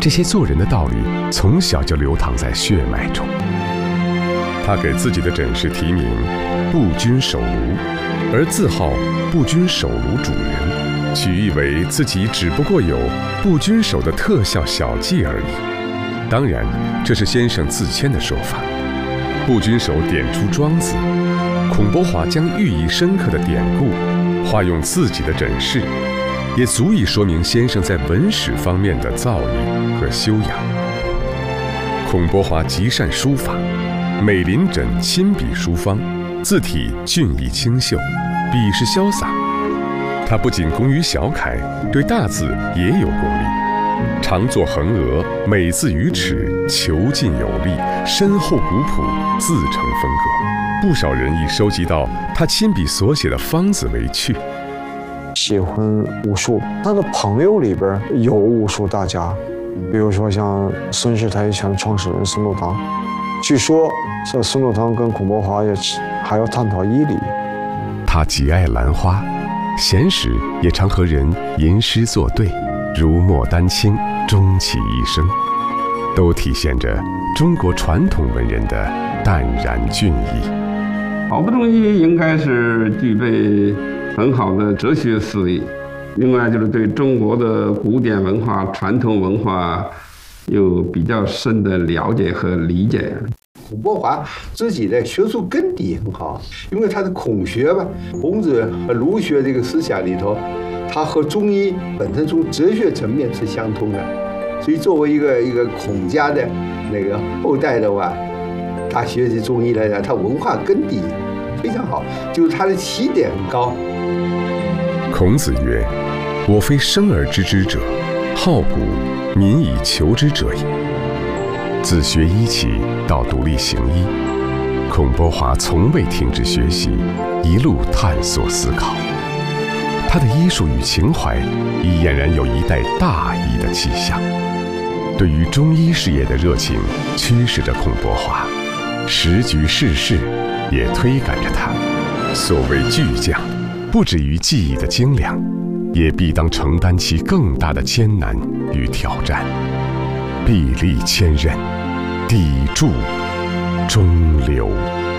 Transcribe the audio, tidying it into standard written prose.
这些做人的道理从小就流淌在血脉中。他给自己的诊室题名“步军手炉”，而自号“步军手炉主人”，取意为自己只不过有步军手的特效小技而已。当然，这是先生自谦的说法。步军手点出庄子，孔伯华将寓意深刻的典故化用自己的诊室，也足以说明先生在文史方面的造诣和修养。孔伯华极善书法，美临枕亲笔书方，字体俊逸清秀，笔势潇洒。他不仅工于小楷，对大字也有功力，常作横额，美字于齿，遒劲有力，深厚古朴，自成风格。不少人以收集到他亲笔所写的方子为趣。 喜欢武术，他的朋友里边有武术大家，比如说像孙氏太极拳创始人孙禄堂，据说这孙禄堂跟孔伯华还要探讨医理。 他极爱兰花，闲时也常和人吟诗作对，如牡丹青，终其一生，都体现着中国传统文人的淡然俊逸。 好不容易应该是具备很好的哲学思维，另外就是对中国的古典文化、传统文化有比较深的了解和理解。 孔伯华自己的学术根底很好，因为他的孔学吧，孔子和儒学这个思想里头，他和中医本身从哲学层面是相通的，所以作为一个孔家的那个后代的话，他学习中医来讲，他文化根底非常好，就是他的起点很高。 孔子曰：“我非生而知之者，好古，民以求之者也。”自学医起到独立行医，孔伯华从未停止学习，一路探索思考。他的医术与情怀已俨然有一代大医的气象。对于中医事业的热情驱使着孔伯华，时局世事也推赶着他。所谓巨匠，不止于技艺的精良，也必当承担起更大的艰难与挑战。砥砺千仞，砥柱中流。